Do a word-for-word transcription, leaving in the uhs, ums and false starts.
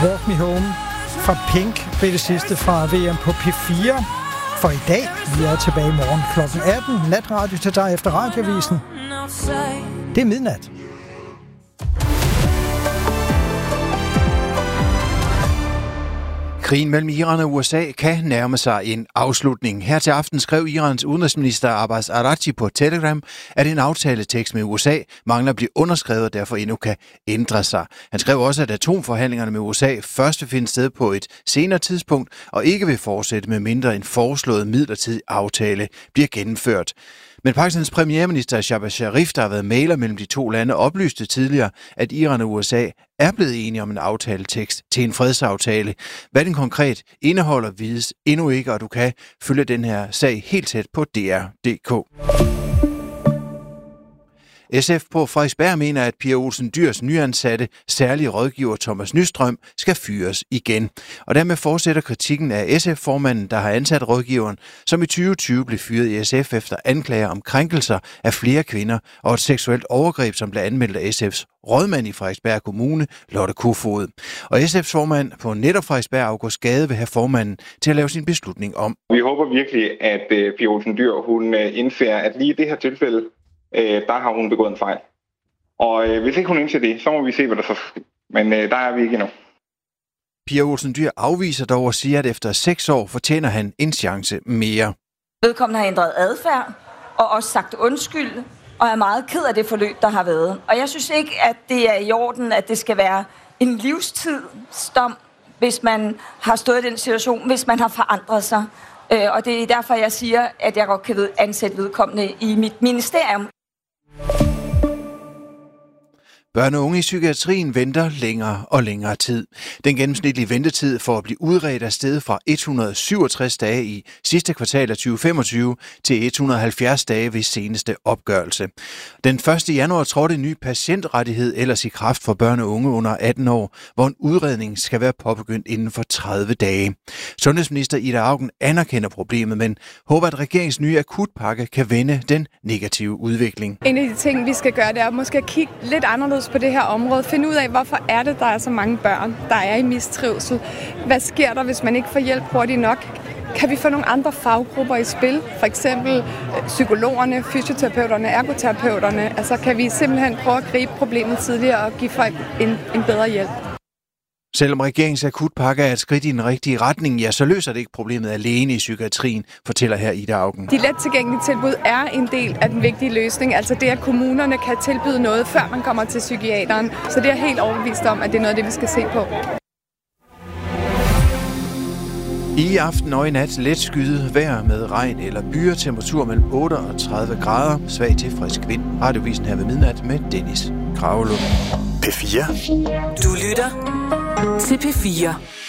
Walk Me Home fra Pink blev det sidste fra V M på P fire. For i dag, vi er tilbage i morgen klokken atten. Natradio til dig efter Radioavisen. Det er midnat. Krigen mellem Iran og U S A kan nærme sig en afslutning. Her til aften skrev Irans udenrigsminister Abbas Araghchi på Telegram, at en aftaletekst med U S A mangler at blive underskrevet og derfor endnu kan ændre sig. Han skrev også, at atomforhandlingerne med U S A først vil finde sted på et senere tidspunkt og ikke vil fortsætte med mindre en foreslået midlertidig aftale bliver gennemført. Men Pakistans premierminister Shehbaz Sharif, der har været mægler mellem de to lande, oplyste tidligere, at Iran og U S A er blevet enige om en aftaletekst til en fredsaftale. Hvad den konkret indeholder, vides endnu ikke, og du kan følge den her sag helt tæt på D R punktum d k. S F på Frederiksberg mener, at Pia Olsen Dyhrs nyansatte særlige rådgiver Thomas Nystrøm skal fyres igen. Og dermed fortsætter kritikken af S F-formanden, der har ansat rådgiveren, som i tyve tyve blev fyret i S F efter anklager om krænkelser af flere kvinder og et seksuelt overgreb, som blev anmeldt af S F's rådmand i Frederiksberg Kommune, Lotte Kofod. Og S F's formand på netop Frederiksberg, August Gade, vil have formanden til at lave sin beslutning om. Vi håber virkelig, at Pia Olsen Dyhr, hun indser, at lige i det her tilfælde, der har hun begået en fejl. Og øh, hvis ikke hun indser det, så må vi se, hvad der så sker. Men øh, der er vi ikke endnu. Pia Olsen Dyhr afviser dog og siger, at efter seks år fortjener han en chance mere. Vedkommende har ændret adfærd og også sagt undskyld, og er meget ked af det forløb, der har været. Og jeg synes ikke, at det er i orden, at det skal være en livstidsdom, hvis man har stået i den situation, hvis man har forandret sig. Og det er derfor, jeg siger, at jeg godt kan ansætte vedkommende i mit ministerium. Børn og unge i psykiatrien venter længere og længere tid. Den gennemsnitlige ventetid for at blive udredt er steget fra et hundrede og syvogtres dage i sidste kvartal af tyve femogtyve til et hundrede og halvfjerds dage ved seneste opgørelse. Den første januar trådte en ny patientrettighed ellers i kraft for børn og unge under atten år, hvor en udredning skal være påbegyndt inden for tredive dage. Sundhedsminister Ida Auken anerkender problemet, men håber, at regeringens nye akutpakke kan vende den negative udvikling. En af de ting, vi skal gøre, det er måske at kigge lidt anderledes på det her område. Finde ud af, hvorfor er det, der er så mange børn, der er i mistrivsel. Hvad sker der, hvis man ikke får hjælp hurtigt nok? Kan vi få nogle andre faggrupper i spil? For eksempel psykologerne, fysioterapeuterne, ergoterapeuterne. Altså kan vi simpelthen prøve at gribe problemet tidligere og give folk en, en bedre hjælp? Selvom regeringens akutpakke er et skridt i den rigtige retning, ja, så løser det ikke problemet alene i psykiatrien, fortæller her Ida Auken. De let tilgængelige tilbud er en del af den vigtige løsning. Altså det, at kommunerne kan tilbyde noget, før man kommer til psykiateren. Så det er helt overbevist om, at det er noget af det, vi skal se på. I aften og i nat let skyet vejr med regn eller byer, temperatur mellem otte og tredive grader, svag til frisk vind. Radiovisen her ved midnat med Dennis Kragelund. P fire. Du lytter til P fire.